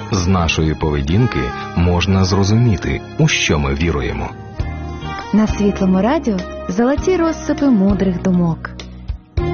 З нашої поведінки можна зрозуміти, у що ми віруємо. На Світлому радіо золоті розсипи мудрих думок.